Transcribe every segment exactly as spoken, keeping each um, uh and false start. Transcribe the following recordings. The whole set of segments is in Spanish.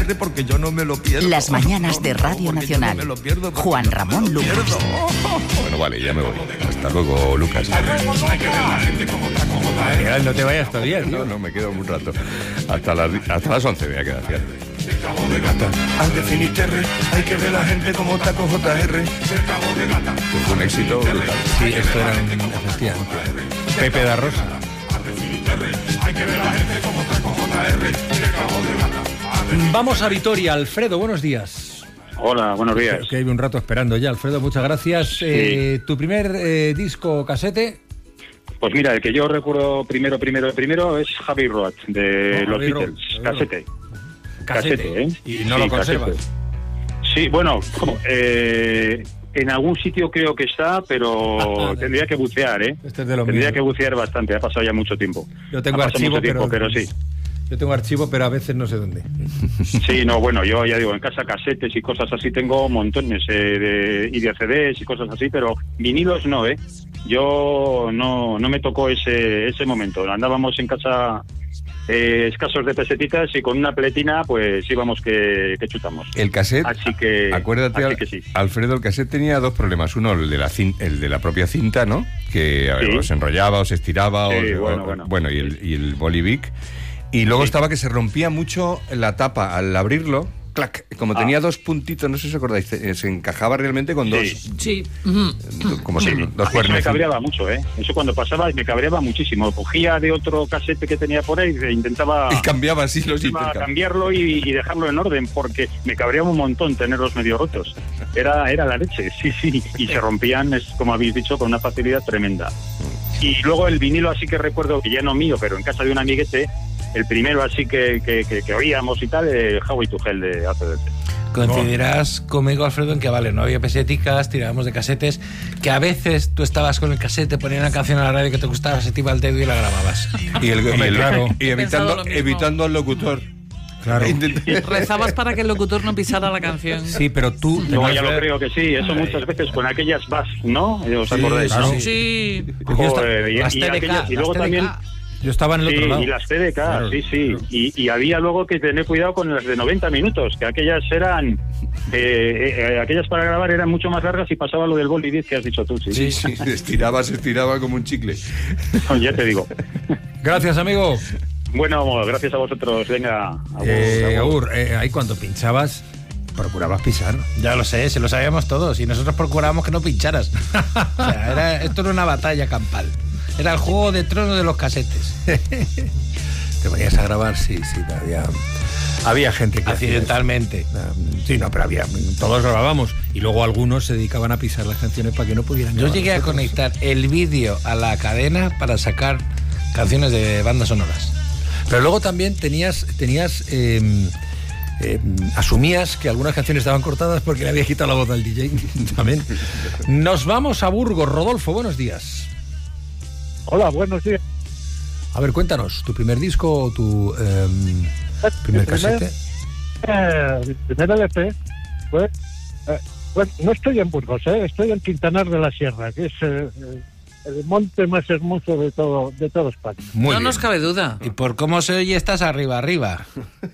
R porque yo no me lo pierdo. Las mañanas de Radio no, Nacional. No me lo pierdo, Juan Ramón no Lucas. Pierdo. Bueno, vale, ya me voy. Hasta luego, Lucas. Miguel, no te vayas todavía, No, no, me quedo un rato. Hasta las, hasta las once me voy a quedar, fíjate. Al definir Terre, hay que ver la gente como taco J R. Fue un éxito brutal. Sí, esto era un, efectivamente, Pepe da Rosa. Vamos a Vitoria. Alfredo, buenos días. Hola, buenos días. Que hay un rato esperando ya, Alfredo, muchas gracias. Sí. Eh, ¿Tu primer eh, disco casete? Pues mira, el que yo recuerdo primero, primero, primero es Javi Roach, de No, los Abbey Road, Beatles, Abbey casete. Casete, Casete, ¿eh? Y no Sí, lo conservas. casete. Sí, bueno, ¿cómo? Eh, en algún sitio creo que está, pero tendría que bucear, ¿eh? Este es de lo Tendría mío. que bucear bastante, ha pasado ya mucho tiempo. Yo tengo ha pasado archivo, mucho tiempo, pero, pero sí. Yo tengo archivo, pero a veces no sé dónde. Sí, no, bueno, yo ya digo, en casa casetes y cosas así tengo montones eh, de, y de C Ds y cosas así, pero vinilos no, ¿eh? Yo no, no me tocó ese, ese momento. Andábamos en casa eh, escasos de pesetitas y con una pletina pues íbamos que, que chutamos. El cassette, Así que, acuérdate, así Al- que sí. Alfredo, el cassette tenía dos problemas. Uno, el de la, cin- el de la propia cinta, ¿no? Que a ver, Sí. os enrollaba, os estiraba, Sí, os- bueno, o- bueno. bueno, y el, y el Bolivic. Y luego Sí. estaba que se rompía mucho la tapa al abrirlo. Clac, como Ah. tenía dos puntitos, no sé si os acordáis, se, se encajaba realmente con dos, Sí. Sí. Ujú. do- como Sí, si- dos a mí eso me cuernecitos. cabreaba mucho, ¿eh? Eso cuando pasaba me cabreaba muchísimo. Cogía de otro casete que tenía por ahí e intentaba Y cambiaba así los encima intercambios. cambiarlo y, y dejarlo en orden porque me cabreaba un montón tenerlos medio rotos. Era, era la leche, sí, sí. Y se rompían, es, como habéis dicho, con una facilidad tremenda. Y luego el vinilo así que recuerdo, que ya no mío, pero en casa de un amiguete, el primero así que, que, que, que oíamos y tal, el Howie to Hell de A C D C. Coincidirás conmigo, Alfredo, en que vale, no había peseticas, tirábamos de casetes, que a veces tú estabas con el casete, ponías una canción a la radio que te gustaba, se te iba el dedo y la grababas. Y, el, y, Hombre, el- claro. y He pensado evitando, lo mismo. evitando al locutor. Claro. Intenta- Rezabas para que el locutor no pisara la canción. Sí, pero tú... No, tenías ya lo que- creo que sí, eso muchas veces con aquellas bass, ¿no? ¿Os Sí, acordáis? claro. Sí. Sí. Joder, y, Las y T D K, aquellas- y luego las T D K. también... Yo estaba en el Sí, otro lado. y las T D K, Claro, sí, sí. claro. Y, y había luego que tener cuidado con las de noventa minutos, que aquellas eran... eh, eh, aquellas para grabar eran mucho más largas y pasaba lo del boli diez que has dicho tú, sí. Sí, sí, se estiraba, se estiraba como un chicle. Ya te digo. Gracias, amigo. Bueno, gracias a vosotros. Venga, agur, Eh, agur. Agur, eh, ahí cuando pinchabas, procurabas pisar. Ya lo sé, se lo sabíamos todos y nosotros procurábamos que no pincharas. O sea, era, esto era una batalla campal. Era el juego de tronos de los casetes. Te ponías a grabar, sí, sí, había, había gente que... hacía Accidentalmente. eso. Sí, no, pero había, todos grabábamos y luego algunos se dedicaban a pisar las canciones para que no pudieran Yo grabar llegué a nosotros. conectar el vídeo a la cadena para sacar canciones de bandas sonoras. Pero luego también tenías, tenías eh, eh, asumías que algunas canciones estaban cortadas porque le había quitado la voz al D J. También. Nos vamos a Burgos. Rodolfo, buenos días. Hola, buenos días. A ver, cuéntanos, ¿tu primer disco o tu eh, primer Mi casete? eh, mi primer L P fue... eh, bueno, no estoy en Burgos, eh, estoy en Quintanar de la Sierra, que es eh, el monte más hermoso de todo de toda España. Muy no bien. nos cabe duda. Y por cómo se oye, estás arriba, arriba.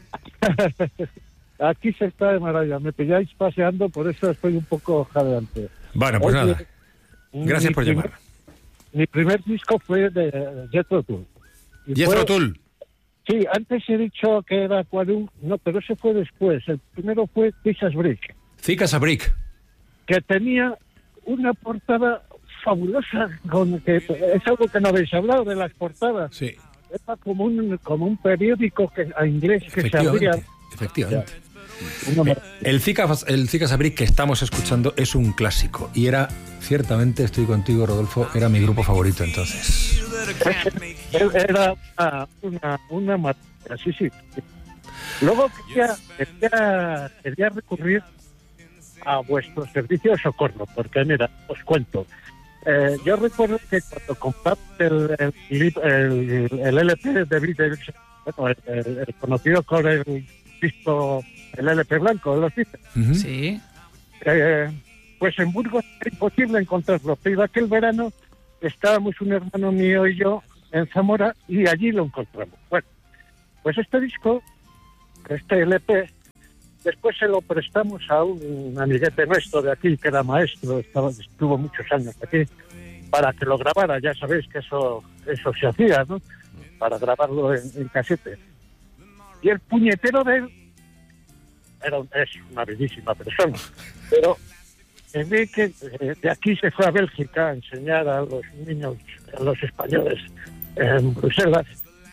Aquí se está de maravilla. Me pilláis paseando, por eso estoy un poco jadeante. Bueno, pues Oye, nada. Gracias mi por primer- llamar. Mi primer disco fue de Jethro Tull. Y Jethro fue- Tull. Sí, antes he dicho que era Aquarium, no, pero ese fue después. El primero fue Pixas Brick, Cicas a Brick. que tenía una portada fabulosa, con que es algo que no habéis hablado de las portadas. Sí, Era como un como un periódico que a inglés que se abría. efectivamente. Efectivamente. Una mar- El Cicas, el Cicas a Brick que estamos escuchando es un clásico y era, ciertamente, estoy contigo, Rodolfo, era mi grupo favorito entonces. Era una, una, una maravilla, sí, sí. Luego quería, quería, quería recurrir a vuestro servicio de socorro, porque mira, os cuento. Eh, yo recuerdo que cuando compramos el, el, lib- el, el L P de Beatles, bueno, el, el- el conocido con el disco, el L P blanco de los Beatles, Ujú. Sí. eh, pues en Burgos era imposible encontrarlo, pero aquel verano estábamos un hermano mío y yo en Zamora y allí lo encontramos. Bueno, pues este disco, este L P, después se lo prestamos a un amiguete nuestro de aquí, que era maestro, estaba, estuvo muchos años aquí, para que lo grabara. Ya sabéis que eso eso se hacía, ¿no? Para grabarlo en, en casete. Y el puñetero de él era un, es una bellísima persona, pero en vez que eh, de aquí se fue a Bélgica a enseñar a los niños, a los españoles en Bruselas,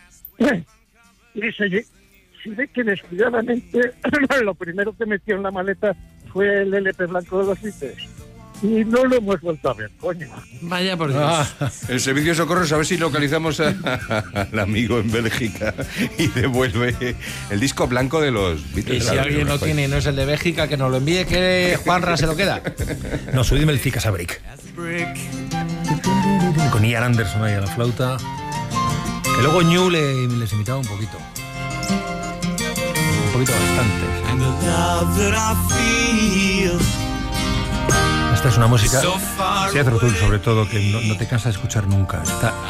y se, se ve que descuidadamente lo primero que metió en la maleta fue el L P blanco de los Beatles. Y no lo hemos vuelto a ver, coño. Vaya por Dios. Ah, el servicio de socorros, a ver si localizamos a- al amigo en Bélgica y devuelve el disco blanco de los Beatles. Y si alguien lo tiene y no es el de Bélgica, que nos lo envíe, que Juanra se lo queda. No, subidme el Zika Sabrick. Con Ian Anderson ahí a la flauta. Que luego Ñu le, les imitaba un poquito. Un poquito bastante. Esta es una música, Jethro Tull sobre todo, que no, no te cansa de escuchar nunca. Está